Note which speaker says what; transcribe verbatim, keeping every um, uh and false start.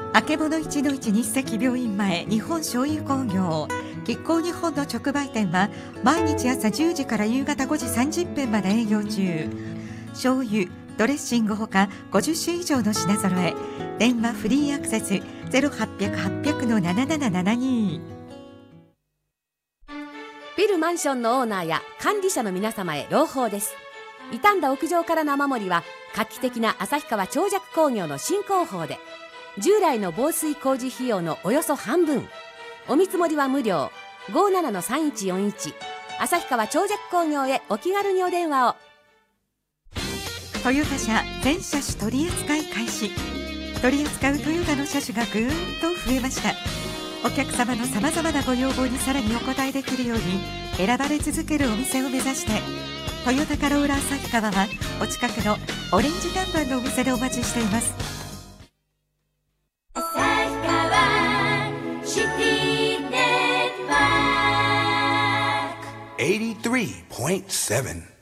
Speaker 1: あけぼのいちのいち日赤病院前日本醤油工業亀甲日本の直売店は毎日朝じゅうじから夕方ごじさんじゅっぷんまで営業中。醤油、ドレッシングほかごじゅっしゅ以上の品揃え。電話フリーアクセス ゼロはっぴゃく はっぴゃく ななななななに。
Speaker 2: ビルマンションのオーナーや管理者の皆様へ朗報です。傷んだ屋上からの雨漏りは画期的な旭川長尺工業の新工法で、従来の防水工事費用のおよそ半分。お見積もりは無料。 ごーななのさんいちよんいち 旭川長尺工業へお気軽にお電話を。
Speaker 1: トヨタ車全車種取扱い開始。取り扱うトヨタの車種がぐーんと増えました。お客様のさまざまなご要望にさらにお応えできるように選ばれ続けるお店を目指して、トヨタカローラ旭川はお近くのオレンジ看板のお店でお待ちしています。
Speaker 3: 旭川シティネットワーク
Speaker 4: エイティスリーポイントセブン